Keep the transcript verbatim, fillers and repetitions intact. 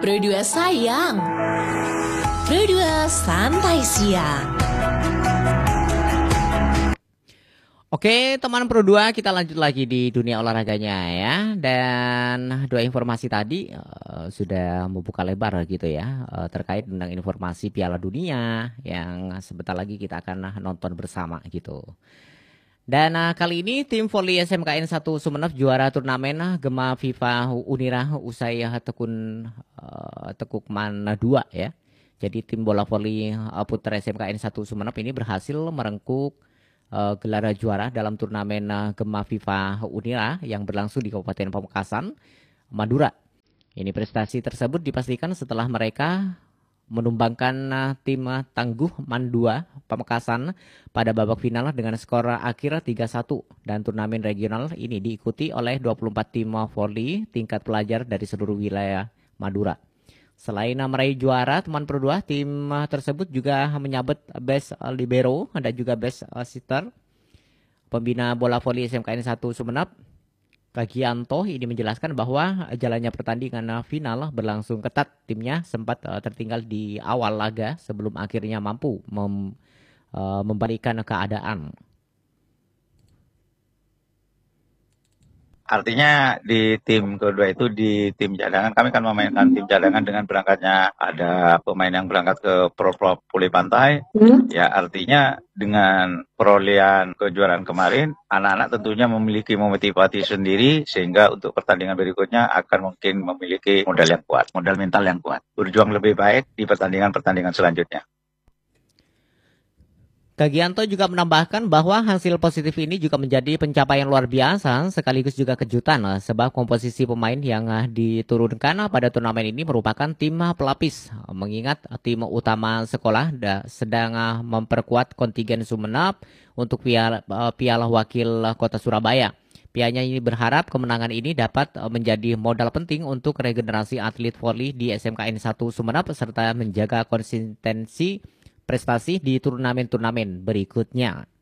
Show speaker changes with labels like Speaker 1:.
Speaker 1: Pro dua sayang. Pro dua santai siang.
Speaker 2: Oke teman Pro dua, kita lanjut lagi di dunia olahraganya ya. Dan dua informasi tadi uh, sudah membuka lebar gitu ya, uh, terkait tentang informasi Piala Dunia yang sebentar lagi kita akan nonton bersama gitu. Dan uh, kali ini tim voli S M K N satu Sumeneb juara turnamen uh, Gema FIFA Unira usai uh, tekun uh, Tekukman dua ya. Jadi tim bola voli uh, putra S M K N satu Sumeneb ini berhasil merengkuh uh, gelar juara dalam turnamen uh, Gema FIFA Unira yang berlangsung di Kabupaten Pamekasan, Madura. Ini prestasi tersebut dipastikan setelah mereka menumbangkan uh, tim uh, Tangguh Man dua Pamekasan pada babak final dengan skor akhir tiga satu, dan turnamen regional ini diikuti oleh dua puluh empat tim voli tingkat pelajar dari seluruh wilayah Madura. Selain uh, meraih juara, teman Pro dua, tim uh, tersebut juga menyabet best uh, libero dan juga best assister. Pembina bola voli S M K N satu Sumeneb, Kagianto, ini menjelaskan bahwa jalannya pertandingan final berlangsung ketat. Timnya sempat uh, tertinggal di awal laga sebelum akhirnya mampu mem, uh, membalikkan keadaan.
Speaker 3: Artinya di tim kedua itu, di tim cadangan, kami kan memainkan tim cadangan dengan berangkatnya ada pemain yang berangkat ke Pro Pro Poli Pantai. Hmm? Ya artinya dengan perolehan kejuaraan kemarin, anak-anak tentunya memiliki motivasi sendiri sehingga untuk pertandingan berikutnya akan mungkin memiliki modal yang kuat, modal mental yang kuat. Berjuang lebih baik di pertandingan-pertandingan selanjutnya.
Speaker 2: Kagianto juga menambahkan bahwa hasil positif ini juga menjadi pencapaian luar biasa sekaligus juga kejutan, sebab komposisi pemain yang diturunkan pada turnamen ini merupakan tim pelapis, mengingat tim utama sekolah sedang memperkuat kontingen Sumeneb untuk piala, piala wakil kota Surabaya. Pihaknya ini berharap kemenangan ini dapat menjadi modal penting untuk regenerasi atlet voli di S M K N satu Sumeneb serta menjaga konsistensi prestasi di turnamen-turnamen berikutnya.